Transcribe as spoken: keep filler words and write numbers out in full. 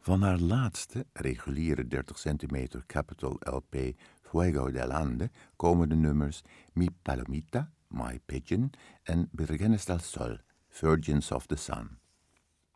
Van haar laatste, reguliere dertig centimeter Capitol L P Fuego del Ande komen de nummers Mi Palomita, My Pigeon en Virgenes del Sol, Virgins of the Sun.